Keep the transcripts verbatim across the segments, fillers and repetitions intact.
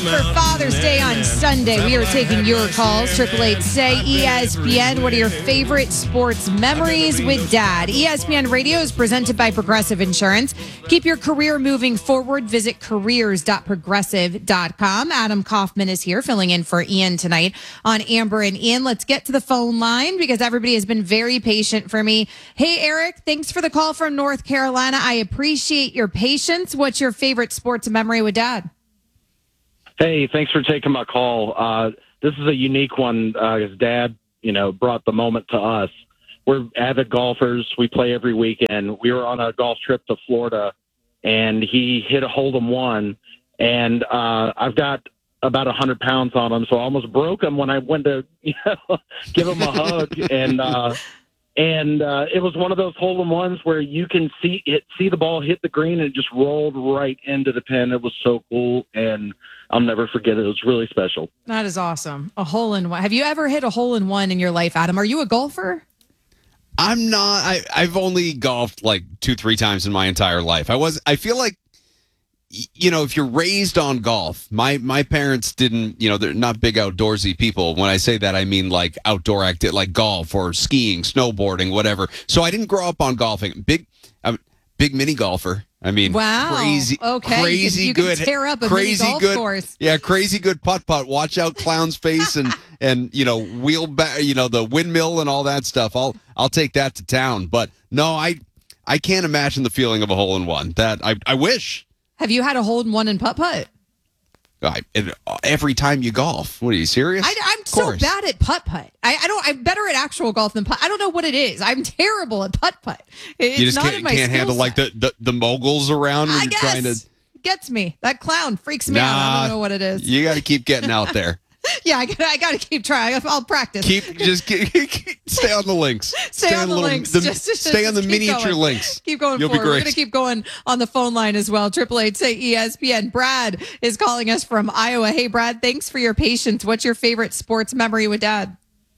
up for Father's Day on Sunday. We are taking your calls. Triple Eight say E S P N. What are your favorite sports memories with Dad? E S P N Radio is presented by Progressive Insurance. Keep your career moving forward. Visit careers dot progressive dot com. Adam Kaufman is here filling in for Ian tonight on Amber and Ian. Let's get to the phone line because everybody has been very patient for me. Hey, Eric, thanks for the call from North Carolina. I appreciate your patience. What's your favorite sports memory with Dad? Hey, thanks for taking my call. Uh, this is a unique one. Uh, his dad, you know, brought the moment to us. We're avid golfers. We play every weekend. We were on a golf trip to Florida, and he hit a Hold'em one, and uh, I've got about one hundred pounds on him, so I almost broke him when I went to you know, give him a hug. And uh, and uh, it was one of those Hold'em ones where you can see it, see the ball hit the green, and it just rolled right into the pin. It was so cool, and I'll never forget it. It was really special. That is awesome. A hole in one. Have you ever hit a hole in one in your life, Adam? Are you a golfer? I'm not. I, I've only golfed like two, three times in my entire life. I was. I feel like, you know, if you're raised on golf, my my parents didn't. You know, they're not big outdoorsy people. When I say that, I mean like outdoor activity, like golf or skiing, snowboarding, whatever. So I didn't grow up on golfing. Big, um, big mini golfer. I mean, wow. crazy, okay. crazy you can, you good, can tear up a crazy mini golf good, course. Yeah, crazy good putt putt. Watch out, clown's face and and you know wheel back, you know the windmill and all that stuff. I'll I'll take that to town. But no, I I can't imagine the feeling of a hole in one. That I I wish. Have you had a hole in one in putt putt? I, every time you golf. What are you serious? I, I'm so bad at putt putt. I, I don't. I'm better at actual golf than putt. I don't know what it is. I'm terrible at putt putt. It's you just not can't, in my can't handle set. like the, the, the moguls around when I you're guess. trying to. Gets me. That clown freaks me nah, out. I don't know what it is. You got to keep getting out there. Yeah, I got. I got to keep trying. I'll practice. Keep just keep, keep, stay on the links. Stay, stay on the little, links. The, just, just, stay on the keep miniature going. links. Keep going You'll forward. be great. We're gonna keep going on the phone line as well. Triple eight say E S P N. Brad is calling us from Iowa. Hey, Brad. Thanks for your patience. What's your favorite sports memory with Dad?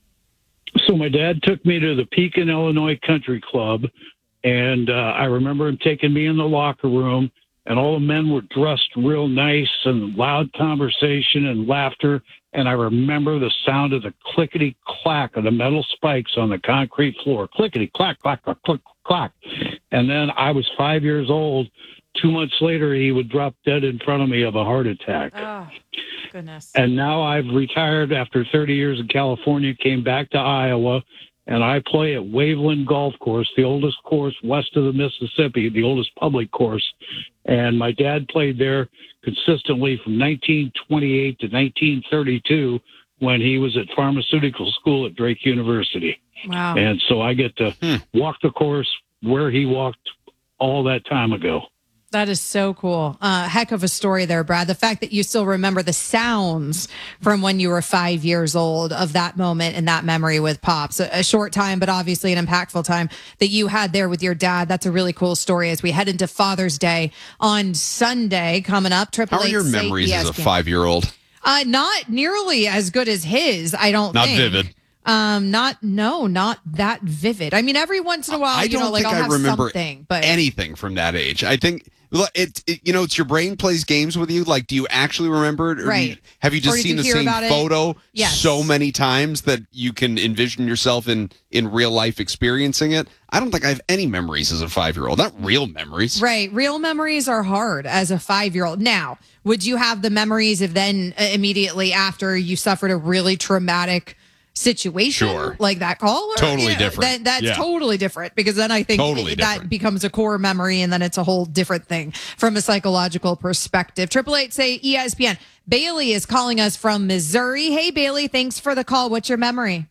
So my dad took me to the Pekin, Illinois Country Club, and uh, I remember him taking me in the locker room. And all the men were dressed real nice and loud conversation and laughter. And I remember the sound of the clickety clack of the metal spikes on the concrete floor. Clickety clack, clack, clack, clack, clack. And then I was five years old. Two months later, he would drop dead in front of me of a heart attack. Oh, goodness. And now I've retired after thirty years in California, came back to Iowa, and I play at Waveland Golf Course, the oldest course west of the Mississippi, the oldest public course. And my dad played there consistently from nineteen twenty-eight to nineteen thirty-two when he was at pharmaceutical school at Drake University. Wow. And so I get to hmm. walk the course where he walked all that time ago. That is so cool. Uh, heck of a story there, Brad. The fact that you still remember the sounds from when you were five years old of that moment and that memory with Pops. A, a short time, but obviously an impactful time that you had there with your dad. That's a really cool story as we head into Father's Day on Sunday coming up. Triple How are your memories as a five-year-old? Uh, not nearly as good as his, I don't not think. Not vivid. Um, not, no, not that vivid. I mean, every once in a while, I you don't know, like think I'll I have remember something, but anything from that age. I think it, it, you know, it's your brain plays games with you. Like, do you actually remember it? Or right. do you, have you just seen you the same photo yes. so many times that you can envision yourself in, in real life experiencing it? I don't think I have any memories as a five-year-old. Not real memories. Right. Real memories are hard as a five-year-old. Now, would you have the memories of then uh, immediately after you suffered a really traumatic situation sure. like that call? Or, totally you know, different. That, that's yeah. totally different because then I think totally that different. becomes a core memory and then it's a whole different thing from a psychological perspective. Triple eight say E S P N. Bailey is calling us from Missouri. Hey, Bailey, thanks for the call. What's your memory?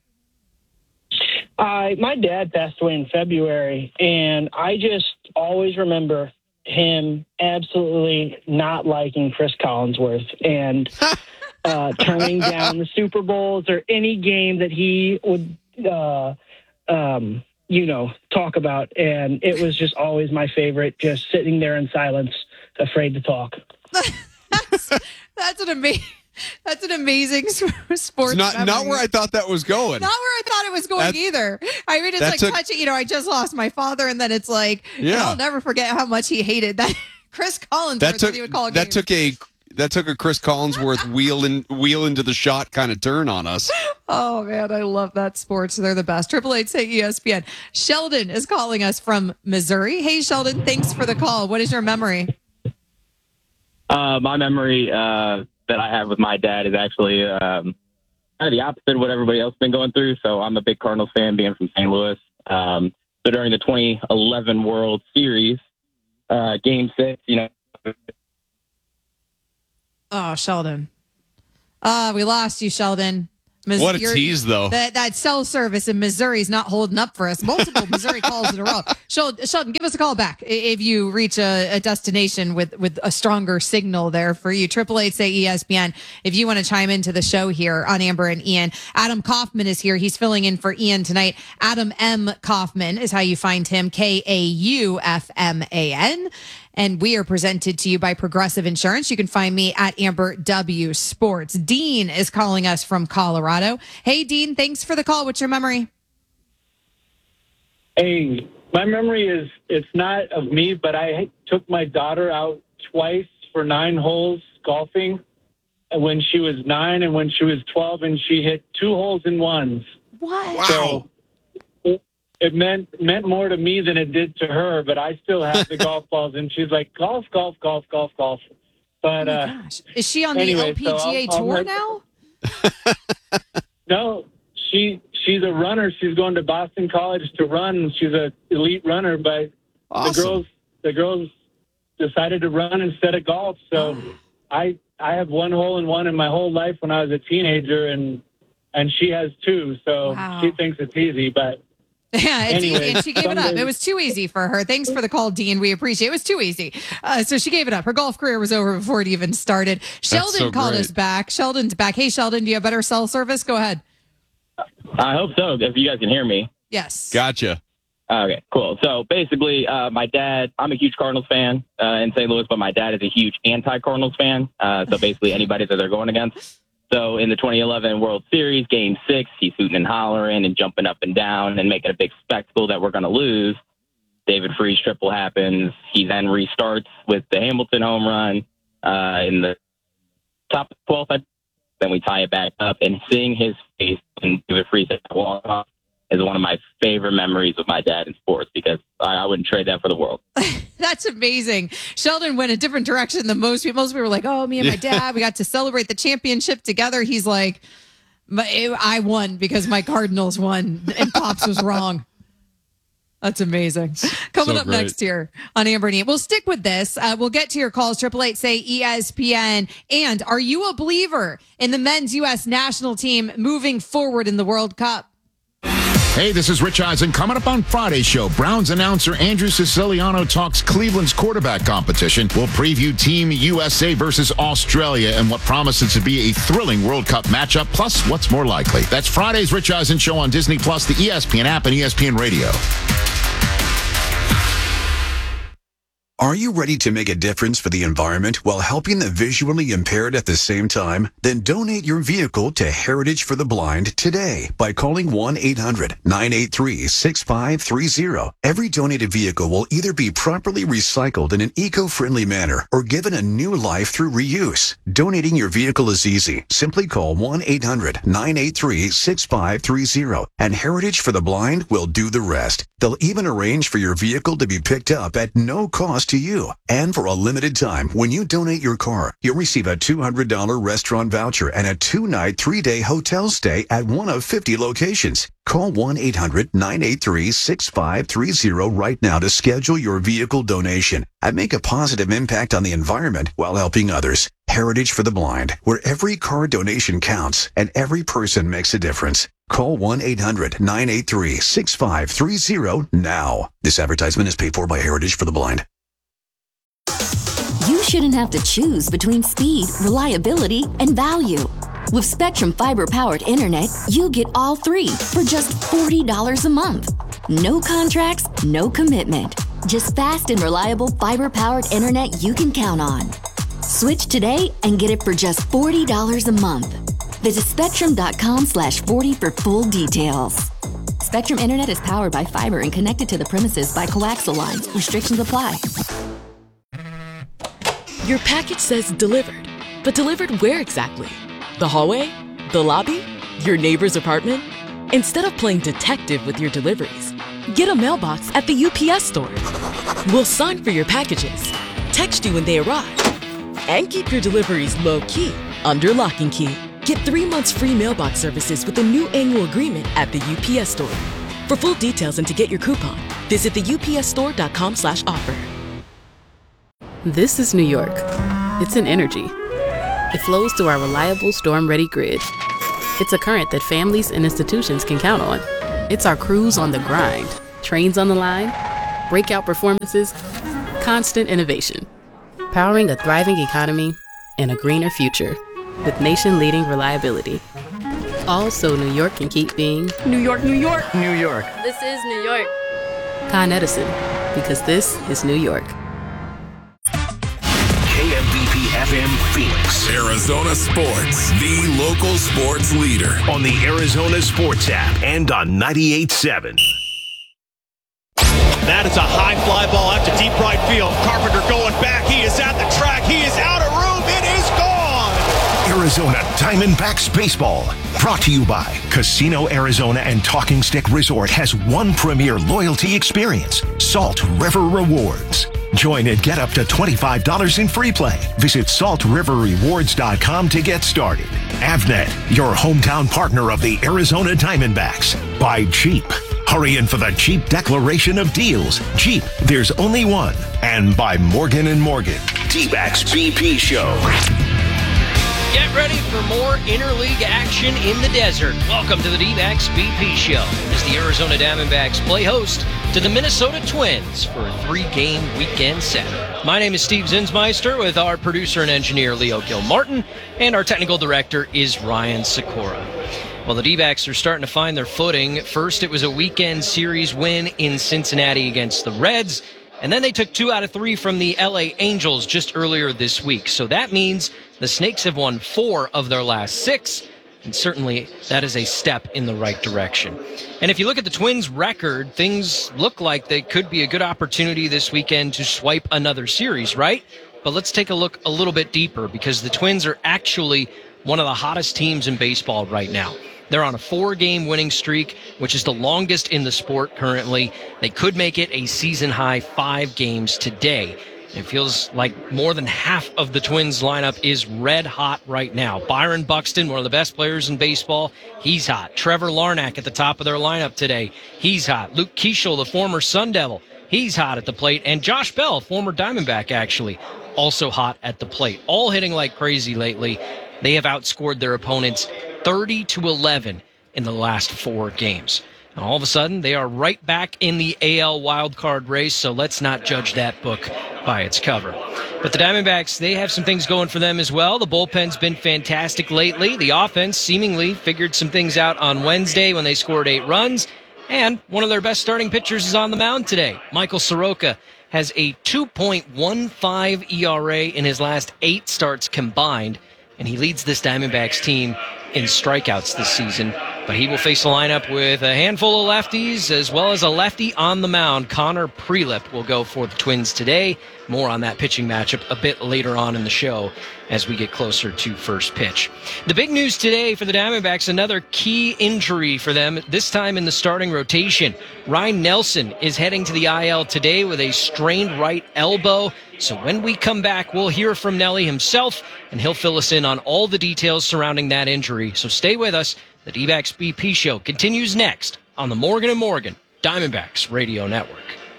Uh, my dad passed away in February, and I just always remember him absolutely not liking Chris Collinsworth and uh, turning down the Super Bowls or any game that he would, uh, um, you know, talk about. And it was just always my favorite, just sitting there in silence, afraid to talk. that's, that's an amazing... That's an amazing sports. Not memory. not where I thought that was going. Not where I thought it was going That's, either. I mean, it's like took, touching. You know, I just lost my father, and then it's like, yeah. I'll never forget how much he hated that Chris Collins. That took he would call that games. took a that took a Chris Collinsworth wheel in, wheel into the shot kind of turn on us. Oh, man, I love that sports. They're the best. Triple eight say E S P N. Sheldon is calling us from Missouri. Hey, Sheldon, thanks for the call. What is your memory? Uh, my memory uh, that I have with my dad is actually um, kind of the opposite of what everybody else has been going through. So I'm a big Cardinals fan, being from Saint Louis. Um, so during the twenty eleven World Series, uh, Game Six, you know. Oh, Sheldon. Ah, uh, we lost you, Sheldon. Mis- what a tease, though. That, that cell service in Missouri is not holding up for us. Multiple Missouri calls in a row. Sheldon, Sheldon, give us a call back if you reach a, a destination with, with a stronger signal there for you. Triple eight say E S P N. If you want to chime into the show here on Amber and Ian. Adam Kaufman is here. He's filling in for Ian tonight. Adam M. Kaufman is how you find him. K A U F M A N. And we are presented to you by Progressive Insurance. You can find me at Amber W Sports. Dean is calling us from Colorado. Hey, Dean, thanks for the call. What's your memory? Hey, my memory is, it's not of me, but I took my daughter out twice for nine holes golfing when she was nine and when she was twelve, and she hit two holes in ones. What? Wow. So, it meant meant more to me than it did to her, but I still have the golf balls, and she's like, golf, golf, golf, golf, golf. But oh uh, gosh. Is she on anyway, the L P G A so I'll, tour I'll now? No, she she's a runner. She's going to Boston College to run. She's an elite runner, but Awesome. the girls the girls decided to run instead of golf. So I I have one hole in one in my whole life when I was a teenager, and and she has two. So Wow. she thinks it's easy, but. Yeah, it's Anyway, easy, and she gave it up. someday- It was too easy for her. Thanks for the call, Dean. We appreciate it. It was too easy. Uh, so she gave it up. Her golf career was over before it even started. Sheldon so called great. us back. Sheldon's back. Hey, Sheldon, do you have better cell service? Go ahead. I hope so, if you guys can hear me. Yes. Gotcha. Okay, cool. So basically, uh, my dad, I'm a huge Cardinals fan uh, in Saint Louis, but my dad is a huge anti-Cardinals fan. Uh, so basically, anybody that they're going against. So in the twenty eleven World Series, Game Six, he's hooting and hollering and jumping up and down and making a big spectacle that we're going to lose. David Freese triple happens. He then restarts with the Hamilton home run uh, in the top twelfth. Then we tie it back up, and seeing his face when David Freese hit the walk off is one of my favorite memories of my dad in sports, because I, I wouldn't trade that for the world. That's amazing. Sheldon went a different direction than most people. Most people were like, oh, me and my dad, we got to celebrate the championship together. He's like, I won because my Cardinals won and Pops was wrong. That's amazing. Coming So up great. next here on Amber and Ian. We'll stick with this. Uh, we'll get to your calls. Triple eight say E S P N. And are you a believer in the men's U S national team moving forward in the World Cup? Hey, this is Rich Eisen. Coming up on Friday's show, Browns announcer Andrew Siciliano talks Cleveland's quarterback competition. We'll preview Team U S A versus Australia and what promises to be a thrilling World Cup matchup, plus what's more likely. That's Friday's Rich Eisen show on Disney Plus, the E S P N app, and E S P N Radio. Are you ready to make a difference for the environment while helping the visually impaired at the same time? Then donate your vehicle to Heritage for the Blind today by calling one eight hundred nine eight three six five three zero. Every donated vehicle will either be properly recycled in an eco-friendly manner or given a new life through reuse. Donating your vehicle is easy. Simply call one eight hundred nine eight three six five three zero and Heritage for the Blind will do the rest. They'll even arrange for your vehicle to be picked up at no cost to you. And for a limited time, when you donate your car, you'll receive a two hundred dollars restaurant voucher and a two-night, three-day hotel stay at one of fifty locations. Call one eight hundred nine eight three six five three zero right now to schedule your vehicle donation and make a positive impact on the environment while helping others. Heritage for the Blind, where every car donation counts and every person makes a difference. Call one eight hundred nine eight three six five three zero now. This advertisement is paid for by Heritage for the Blind. You shouldn't have to choose between speed, reliability, and value. With Spectrum Fiber-powered internet, you get all three for just forty dollars a month. No contracts, no commitment. Just fast and reliable fiber-powered internet you can count on. Switch today and get it for just forty dollars a month. Visit spectrum.com slash 40 for full details. Spectrum Internet is powered by fiber and connected to the premises by coaxial lines. Restrictions apply. Your package says delivered. But delivered where exactly? The hallway? The lobby? Your neighbor's apartment? Instead of playing detective with your deliveries, get a mailbox at the U P S store. We'll sign for your packages, text you when they arrive, and keep your deliveries low-key under lock and key. Get three months free mailbox services with a new annual agreement at the U P S store. For full details and to get your coupon, visit the U P S store dot com slash offer. This is New York. It's an energy. It flows through our reliable storm-ready grid. It's a current that families and institutions can count on. It's our crews on the grind, trains on the line, breakout performances, constant innovation. Powering a thriving economy and a greener future with nation-leading reliability. All so New York can keep being New York, New York, New York. This is New York. Con Edison, because this is New York. K M B P F M Phoenix. Arizona Sports, the local sports leader. On the Arizona Sports app and on ninety-eight point seven. That is a high fly ball out to deep right field. Carpenter going back. He is at the track. He is out of room. It is gone. Arizona Diamondbacks Baseball. Brought to you by Casino Arizona and Talking Stick Resort has one premier loyalty experience, Salt River Rewards. Join and get up to twenty-five dollars in free play. Visit salt river rewards dot com to get started. Avnet, your hometown partner of the Arizona Diamondbacks. By Jeep. Hurry in for the Jeep Declaration of Deals. Jeep, there's only one. And by Morgan and Morgan. D-Backs B P Show. Get ready for more interleague action in the desert. Welcome to the D-Backs B P Show as the Arizona Diamondbacks play host to the Minnesota Twins for a three-game weekend Saturday. My name is Steve Zinsmeister with our producer and engineer Leo Gilmartin, and our technical director is Ryan Sikora. Well, the D-backs are starting to find their footing. First, it was a weekend series win in Cincinnati against the Reds, and then they took two out of three from the L A Angels just earlier this week. So that means the Snakes have won four of their last six, and certainly that is a step in the right direction. And if you look at the Twins' record, things look like they could be a good opportunity this weekend to swipe another series, right? But let's take a look a little bit deeper, because the Twins are actually one of the hottest teams in baseball right now. They're on a four-game winning streak, which is the longest in the sport currently. They could make it a season-high five games today. It feels like more than half of the Twins lineup is red hot right now. Byron Buxton, one of the best players in baseball, he's hot. Trevor Larnach at the top of their lineup today, he's hot. Luke Keeschel, the former Sun Devil, he's hot at the plate. And Josh Bell, former Diamondback actually, also hot at the plate. All hitting like crazy lately. They have outscored their opponents thirty to eleven in the last four games. And all of a sudden, they are right back in the A L wildcard race, so let's not judge that book by its cover. But the Diamondbacks, they have some things going for them as well. The bullpen's been fantastic lately. The offense seemingly figured some things out on Wednesday when they scored eight runs. And one of their best starting pitchers is on the mound today. Michael Soroka has a two point one five E R A in his last eight starts combined, and he leads this Diamondbacks team in strikeouts this season. But he will face a lineup with a handful of lefties as well as a lefty on the mound. Connor Prelip will go for the Twins today. More on that pitching matchup a bit later on in the show as we get closer to first pitch. The big news today for the Diamondbacks, another key injury for them, this time in the starting rotation. Ryan Nelson is heading to the I L today with a strained right elbow. So when we come back, we'll hear from Nelly himself, and he'll fill us in on all the details surrounding that injury. So stay with us. The D-Backs B P Show continues next on the Morgan and Morgan Diamondbacks Radio Network.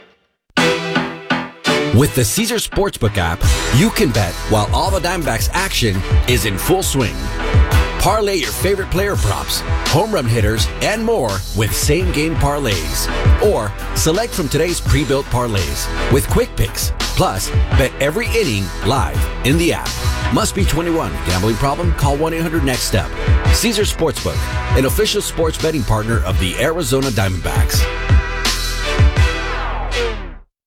With the Caesars Sportsbook app, you can bet while all the Diamondbacks action is in full swing. Parlay your favorite player props, home run hitters, and more with same-game parlays. Or select from today's pre-built parlays with quick picks. Plus, bet every inning live in the app. Must be twenty-one. Gambling problem? Call one eight hundred next step. Caesars Sportsbook, an official sports betting partner of the Arizona Diamondbacks.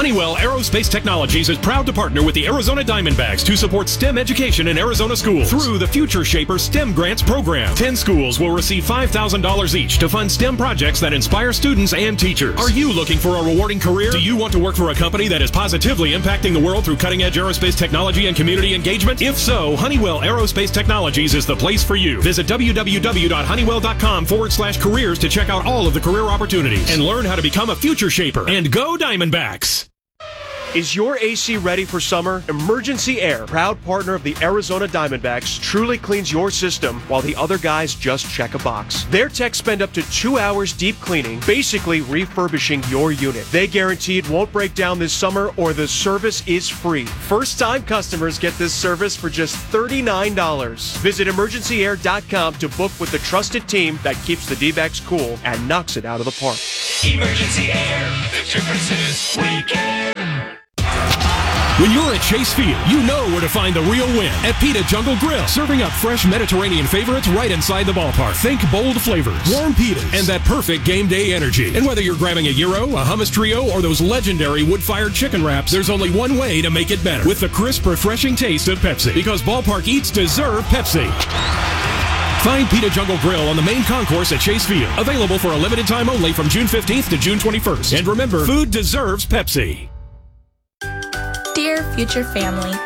Honeywell Aerospace Technologies is proud to partner with the Arizona Diamondbacks to support STEM education in Arizona schools through the Future Shaper STEM Grants program. Ten schools will receive five thousand dollars each to fund STEM projects that inspire students and teachers. Are you looking for a rewarding career? Do you want to work for a company that is positively impacting the world through cutting-edge aerospace technology and community engagement? If so, Honeywell Aerospace Technologies is the place for you. Visit www.honeywell.com forward slash careers to check out all of the career opportunities and learn how to become a future shaper. And go Diamondbacks! Is your A C ready for summer? Emergency Air, proud partner of the Arizona Diamondbacks, truly cleans your system while the other guys just check a box. Their techs spend up to two hours deep cleaning, basically refurbishing your unit. They guarantee it won't break down this summer or the service is free. First-time customers get this service for just thirty-nine dollars. Visit emergency air dot com to book with the trusted team that keeps the D-backs cool and knocks it out of the park. Emergency Air. The difference is we care. When you're at Chase Field, you know where to find the real win at Pita Jungle Grill, serving up fresh Mediterranean favorites right inside the ballpark. Think bold flavors, warm pitas, and that perfect game day energy. And whether you're grabbing a gyro, a hummus trio, or those legendary wood-fired chicken wraps, there's only one way to make it better, with the crisp, refreshing taste of Pepsi. Because ballpark eats deserve Pepsi. Find Pita Jungle Grill on the main concourse at Chase Field. Available for a limited time only from June fifteenth to June twenty-first. And remember, food deserves Pepsi. Dear future family,